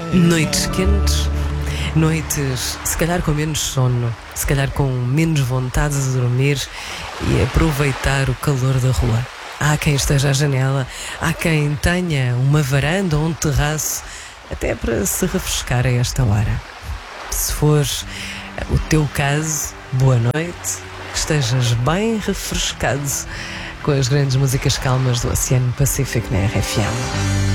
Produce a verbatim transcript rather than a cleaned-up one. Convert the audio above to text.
Noites quentes, noites se calhar com menos sono, se calhar com menos vontade de dormir e aproveitar o calor da rua. Há quem esteja à janela, há quem tenha uma varanda ou um terraço, até para se refrescar a esta hora. Se for o teu caso, boa noite, que estejas bem refrescado com as grandes músicas calmas do Oceano Pacífico na R F M.